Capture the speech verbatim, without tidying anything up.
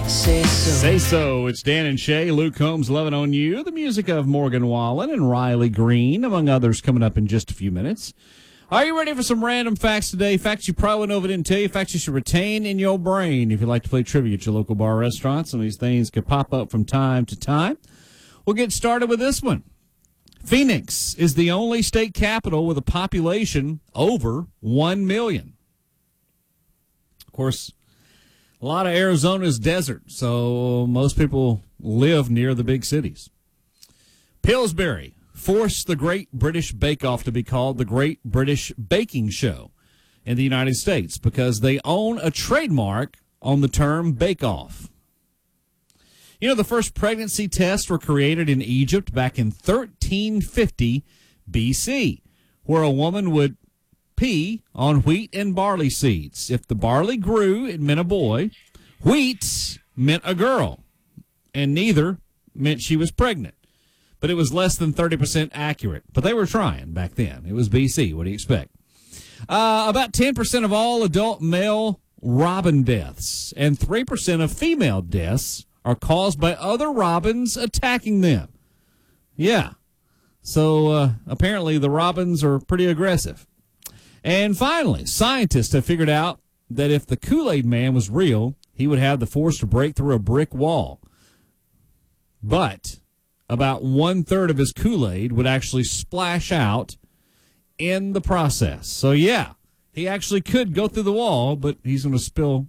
Say so. Say so. It's Dan and Shay. Luke Combs, Loving on You. The music of Morgan Wallen and Riley Green, among others, coming up in just a few minutes. Are you ready for some random facts today? Facts you probably know if I didn't tell you. Facts you should retain in your brain if you like to play trivia at your local bar or restaurant. Some of these things could pop up from time to time. We'll get started with this one. Phoenix is the only state capital with a population over one million. Of course, a lot of Arizona's desert, so most people live near the big cities. Pillsbury forced the Great British Bake Off to be called the Great British Baking Show in the United States because they own a trademark on the term bake off. You know, the first pregnancy tests were created in Egypt back in thirteen fifty B C, where a woman would pee on wheat and barley seeds. If the barley grew, it meant a boy. Wheat meant a girl, and neither meant she was pregnant. But it was less than thirty percent accurate. But they were trying back then. It was B C. What do you expect? Uh, about ten percent of all adult male robin deaths and three percent of female deaths are caused by other robins attacking them. Yeah. So uh, apparently the robins are pretty aggressive. And finally, scientists have figured out that if the Kool-Aid Man was real, he would have the force to break through a brick wall. But about one-third of his Kool-Aid would actually splash out in the process. So, yeah, he actually could go through the wall, but he's going to spill